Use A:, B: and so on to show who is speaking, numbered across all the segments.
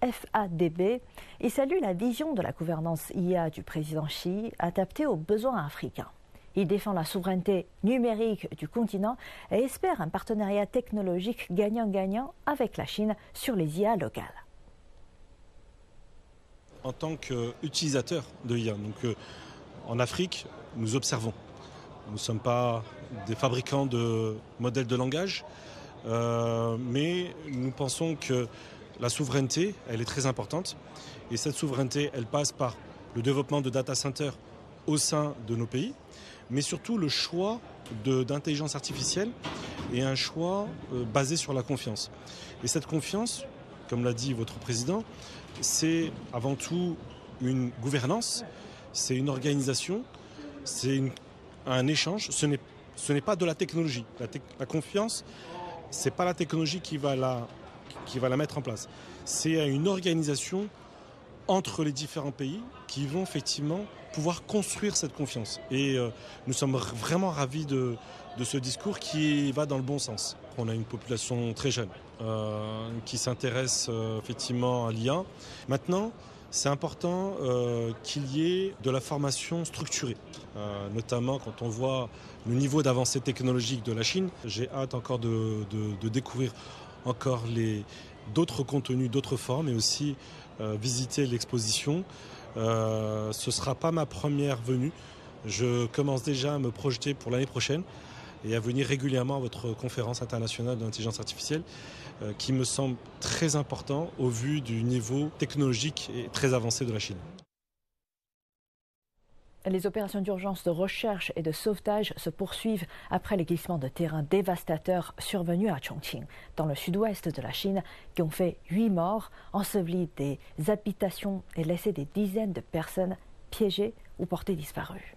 A: FADB, il salue la vision de la gouvernance IA du président Xi adaptée aux besoins africains. Il défend la souveraineté numérique du continent et espère un partenariat technologique gagnant-gagnant avec la Chine sur les IA locales.
B: En tant qu'utilisateur de IA, en Afrique, nous observons. Nous ne sommes pas des fabricants de modèles de langage, mais nous pensons que la souveraineté, elle est très importante. Et cette souveraineté, elle passe par le développement de data centers au sein de nos pays, mais surtout le choix d'intelligence artificielle et un choix basé sur la confiance. Et cette confiance, comme l'a dit votre président, c'est avant tout une gouvernance, c'est une organisation, c'est un échange. Ce n'est pas de la technologie. La confiance, c'est pas la technologie qui va la mettre en place. C'est une organisation entre les différents pays qui vont effectivement pouvoir construire cette confiance. Et nous sommes vraiment ravis de ce discours qui va dans le bon sens. On a une population très jeune qui s'intéresse effectivement à l'IA. Maintenant, c'est important qu'il y ait de la formation structurée, notamment quand on voit le niveau d'avancée technologique de la Chine. J'ai hâte encore de découvrir encore d'autres contenus, d'autres formes et aussi visiter l'exposition. Ce ne sera pas ma première venue. Je commence déjà à me projeter pour l'année prochaine et à venir régulièrement à votre conférence internationale de l'intelligence artificielle qui me semble très important au vu du niveau technologique et très avancé de la Chine.
A: Les opérations d'urgence de recherche et de sauvetage se poursuivent après les glissements de terrain dévastateurs survenus à Chongqing, dans le sud-ouest de la Chine, qui ont fait 8 morts, enseveli des habitations et laissé des dizaines de personnes piégées ou portées disparues.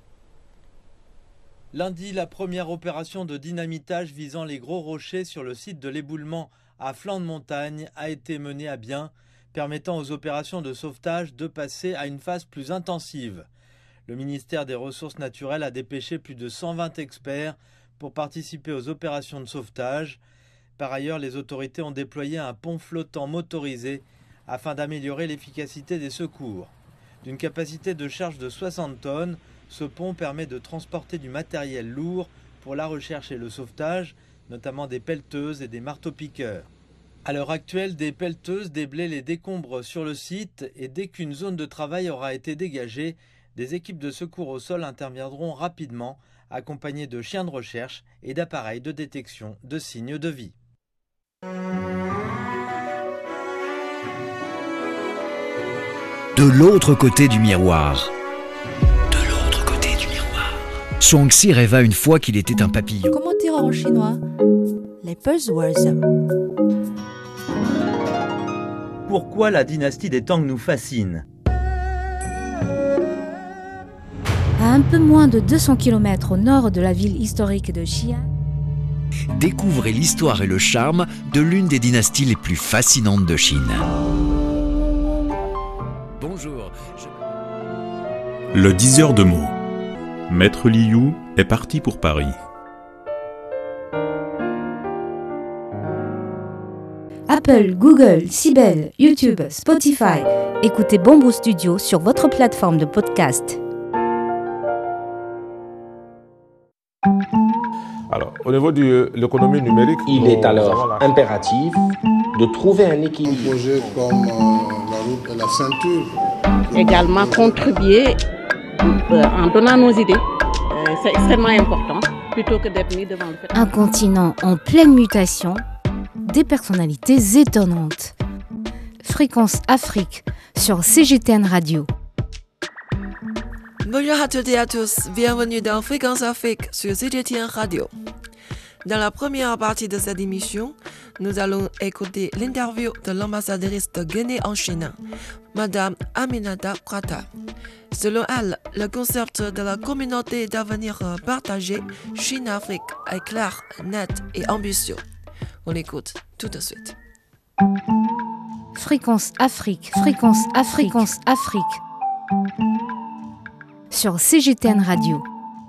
C: Lundi, la première opération de dynamitage visant les gros rochers sur le site de l'éboulement à flanc de montagne a été menée à bien, permettant aux opérations de sauvetage de passer à une phase plus intensive. Le ministère des Ressources naturelles a dépêché plus de 120 experts pour participer aux opérations de sauvetage. Par ailleurs, les autorités ont déployé un pont flottant motorisé afin d'améliorer l'efficacité des secours. D'une capacité de charge de 60 tonnes, ce pont permet de transporter du matériel lourd pour la recherche et le sauvetage, notamment des pelleteuses et des marteaux-piqueurs. À l'heure actuelle, des pelleteuses déblaient les décombres sur le site et dès qu'une zone de travail aura été dégagée, des équipes de secours au sol interviendront rapidement, accompagnées de chiens de recherche et d'appareils de détection de signes de vie.
D: De l'autre côté du miroir. Shuangxi rêva une fois qu'il était un papillon.
E: Comment dire en chinois? Les buzzwords.
C: Pourquoi la dynastie des Tang nous fascine?
E: À un peu moins de 200 km au nord de la ville historique de Xi'an,
D: Découvrez l'histoire et le charme de l'une des dynasties les plus fascinantes de Chine. Bonjour.
F: Le diseur de mots. Maître Liu est parti pour Paris.
E: Apple, Google, Sibel, YouTube, Spotify. Écoutez Bamboo Studio sur votre plateforme de podcast.
G: Alors, au niveau de l'économie numérique,
H: il est alors impératif de trouver un équilibre.
I: Un projet comme la route et la ceinture.
J: Également contribuer en donnant nos idées. C'est extrêmement important, plutôt que d'être mis devant le fait.
E: Un continent en pleine mutation, des personnalités étonnantes. Fréquence Afrique sur CGTN Radio.
K: Bonjour à toutes et à tous, bienvenue dans Fréquence Afrique sur CGTN Radio. Dans la première partie de cette émission, nous allons écouter l'interview de l'ambassadrice de Guinée en Chine, Madame Aminata Prata. Selon elle, le concept de la communauté d'avenir partagé Chine-Afrique est clair, net et ambitieux. On écoute tout de suite.
E: Fréquence Afrique, Fréquence Afrique, Fréquence Afrique. Sur CGTN Radio.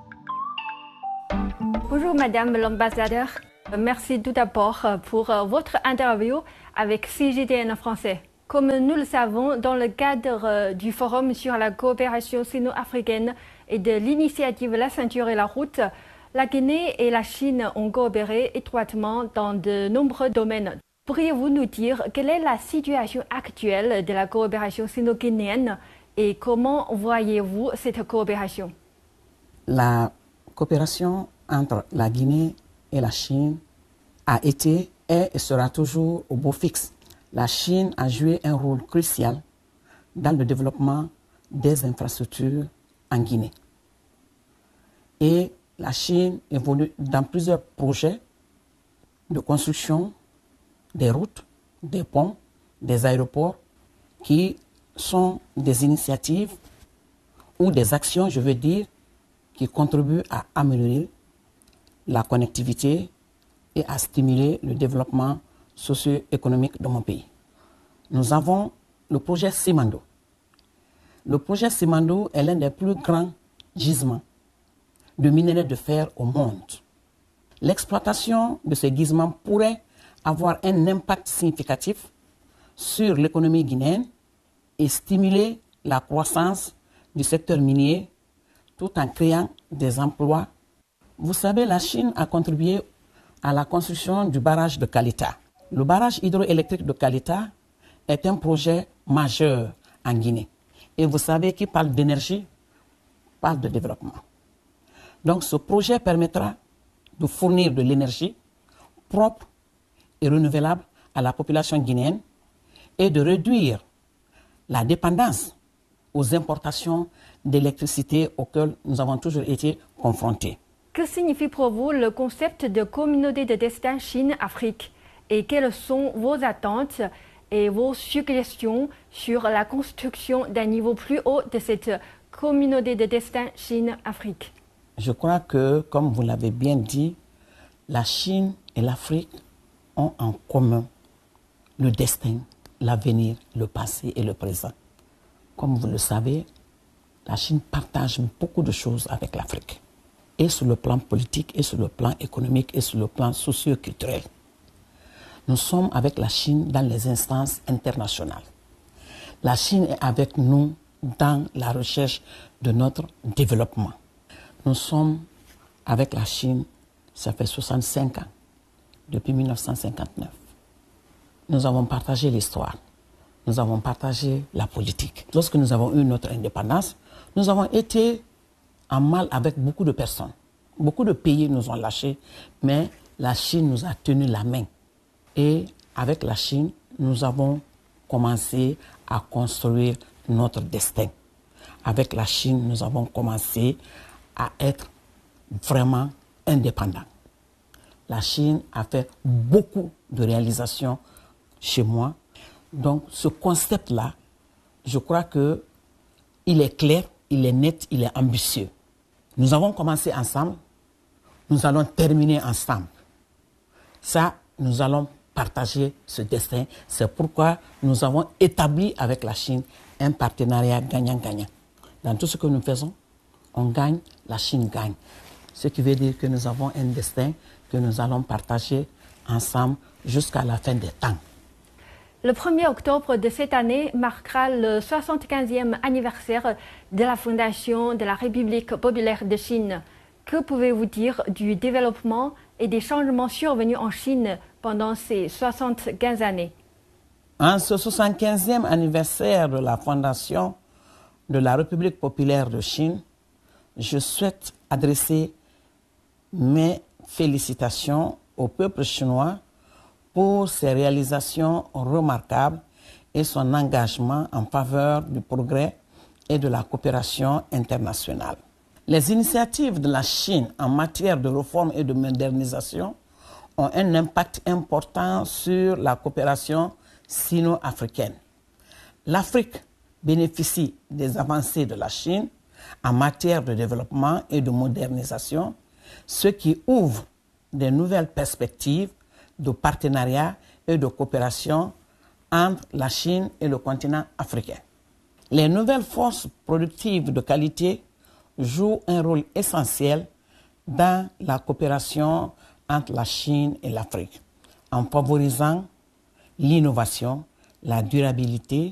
L: Bonjour Madame l'ambassadeur. Merci tout d'abord pour votre interview avec CGTN français. Comme nous le savons, dans le cadre du Forum sur la coopération sino-africaine et de l'initiative La Ceinture et la Route, la Guinée et la Chine ont coopéré étroitement dans de nombreux domaines. Pourriez-vous nous dire quelle est la situation actuelle de la coopération sino-guinéenne et comment voyez-vous cette coopération?
M: La coopération entre la Guinée et la Chine a été, est et sera toujours au beau fixe. La Chine a joué un rôle crucial dans le développement des infrastructures en Guinée. Et la Chine évolue dans plusieurs projets de construction des routes, des ponts, des aéroports, qui sont des initiatives ou des actions, je veux dire, qui contribuent à améliorer la connectivité et à stimuler le développement socio-économique de mon pays. Nous avons le projet Simandou. Le projet Simandou est l'un des plus grands gisements de minerais de fer au monde. L'exploitation de ces gisements pourrait avoir un impact significatif sur l'économie guinéenne et stimuler la croissance du secteur minier tout en créant des emplois. Vous savez, la Chine a contribué à la construction du barrage de Kalita. Le barrage hydroélectrique de Kalita est un projet majeur en Guinée. Et vous savez, qui parle d'énergie, parle de développement. Donc ce projet permettra de fournir de l'énergie propre et renouvelable à la population guinéenne et de réduire la dépendance aux importations d'électricité auxquelles nous avons toujours été confrontés.
L: Que signifie pour vous le concept de communauté de destin Chine-Afrique et quelles sont vos attentes et vos suggestions sur la construction d'un niveau plus haut de cette communauté de destin Chine-Afrique?
M: Je crois que, comme vous l'avez bien dit, la Chine et l'Afrique ont en commun le destin, l'avenir, le passé et le présent. Comme vous le savez, la Chine partage beaucoup de choses avec l'Afrique, et sur le plan politique, et sur le plan économique, et sur le plan socio-culturel. Nous sommes avec la Chine dans les instances internationales. La Chine est avec nous dans la recherche de notre développement. Nous sommes avec la Chine, ça fait 65 ans, depuis 1959. Nous avons partagé l'histoire, nous avons partagé la politique. Lorsque nous avons eu notre indépendance, nous avons été en mal avec beaucoup de personnes. Beaucoup de pays nous ont lâchés, mais la Chine nous a tenu la main. Et avec la Chine, nous avons commencé à construire notre destin. Avec la Chine, nous avons commencé à être vraiment indépendants. La Chine a fait beaucoup de réalisations chez moi. Donc ce concept-là, je crois qu'il est clair, il est net, il est ambitieux. Nous avons commencé ensemble, nous allons terminer ensemble. Ça, nous allons partager ce destin. C'est pourquoi nous avons établi avec la Chine un partenariat gagnant-gagnant. Dans tout ce que nous faisons, on gagne, la Chine gagne. Ce qui veut dire que nous avons un destin que nous allons partager ensemble jusqu'à la fin des temps.
L: Le 1er octobre de cette année marquera le 75e anniversaire de la fondation de la République populaire de Chine. Que pouvez-vous dire du développement et des changements survenus en Chine pendant ces 75 années?
M: En ce 75e anniversaire de la fondation de la République populaire de Chine, je souhaite adresser mes félicitations au peuple chinois pour ses réalisations remarquables et son engagement en faveur du progrès et de la coopération internationale. Les initiatives de la Chine en matière de réforme et de modernisation ont un impact important sur la coopération sino-africaine. L'Afrique bénéficie des avancées de la Chine en matière de développement et de modernisation, ce qui ouvre de nouvelles perspectives de partenariat et de coopération entre la Chine et le continent africain. Les nouvelles forces productives de qualité jouent un rôle essentiel dans la coopération entre la Chine et l'Afrique, en favorisant l'innovation, la durabilité